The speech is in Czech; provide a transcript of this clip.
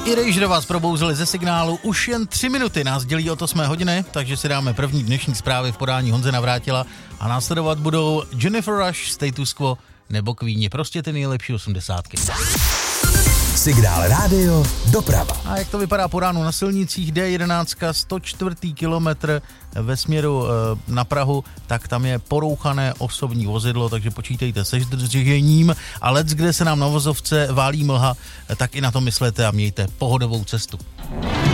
Erasure vás probouzeli ze signálu, už jen 3 minuty nás dělí od 8 hodiny, takže si dáme první dnešní zprávy v podání Honzy Navrátila a následovat budou Jennifer Rush, Status Quo nebo Queeni, prostě ty nejlepší 80. Signál rádio, doprava. A jak to vypadá po ránu na silnicích? D11, 104. kilometr ve směru na Prahu, tak tam je porouchané osobní vozidlo, takže počítejte se zdržením a kde se nám na vozovce válí mlha, tak i na to myslete a mějte pohodovou cestu.